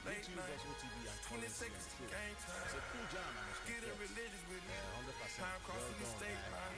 Late night, 20 seconds to game time. C'est cool jam, man. Getting religious with it. Time crossing the state line.